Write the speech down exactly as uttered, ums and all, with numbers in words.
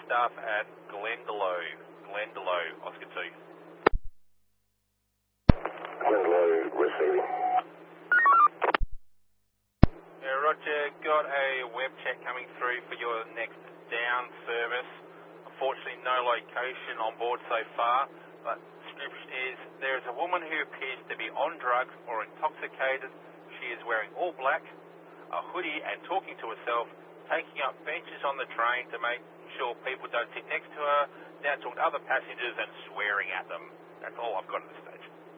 staff at Glendalough. Glendalough, Oscar two. Glendalough receiving. Yeah, Roger, got a web chat coming through for your next down service. Unfortunately, no location on board so far, but the description is there is a woman who appears to be on drugs or intoxicated. She is wearing all black, a hoodie, and talking to herself, taking up benches on the train to make sure people don't sit next to her, now talking to other passengers and swearing at them. That's all I've got at this stage.